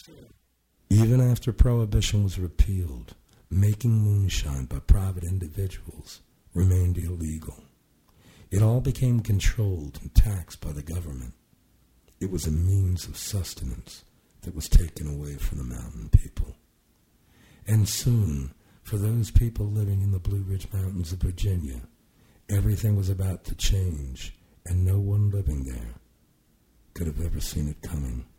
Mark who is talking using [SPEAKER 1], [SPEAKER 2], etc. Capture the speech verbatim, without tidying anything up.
[SPEAKER 1] Even after Prohibition was repealed, making moonshine by private individuals remained illegal. It all became controlled and taxed by the government. It was a means of sustenance that was taken away from the mountain people. And soon, for those people living in the Blue Ridge Mountains of Virginia, everything was about to change, and no one living there could have ever seen it coming.